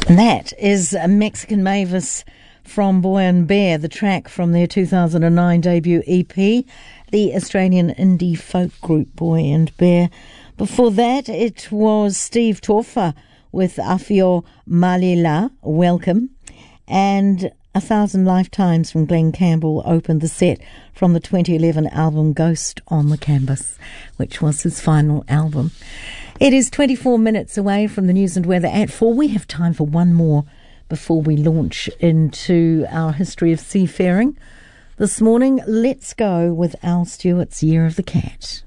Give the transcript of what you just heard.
And that is Mexican Mavis from Boy and Bear, the track from their 2009 debut EP, the Australian indie folk group Boy and Bear. Before that, it was Steve Torfa with Afio Malila, Welcome, and 1,000 Lifetimes from Glenn Campbell opened the set from the 2011 album Ghost on the Canvas, which was his final album. It is 24 minutes away from the news and weather at 4. We have time for one more before we launch into our history of seafaring. This morning, let's go with Al Stewart's Year of the Cat.